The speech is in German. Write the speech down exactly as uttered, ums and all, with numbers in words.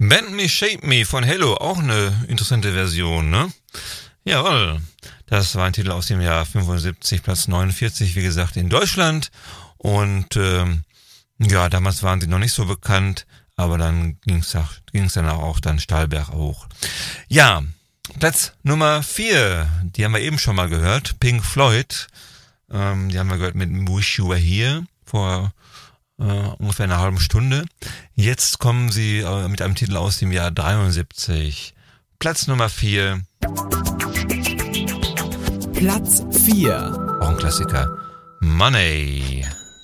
Bend Me, Shape Me von Hello, auch eine interessante Version, ne? Jawohl, das war ein Titel aus dem Jahr fünfundsiebzig, Platz neunundvierzig, wie gesagt, in Deutschland. Und ähm, ja, damals waren sie noch nicht so bekannt, aber dann ging's auch, ging's dann auch dann steil berghoch. Ja, Platz Nummer vier, die haben wir eben schon mal gehört, Pink Floyd. Ähm, die haben wir gehört mit Wish You Were Here vor äh, ungefähr einer halben Stunde. Jetzt kommen sie äh, mit einem Titel aus dem Jahr dreiundsiebzig. Platz Nummer vier. Platz vier. Auch ein Klassiker. Money.